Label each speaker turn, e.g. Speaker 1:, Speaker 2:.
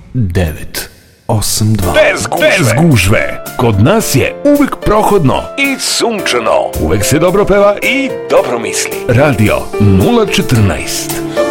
Speaker 1: 982.
Speaker 2: Bez gužve. Kod nas je uvek prohodno i sunčano. Uvek se dobro peva i dobro misli. Radio 014.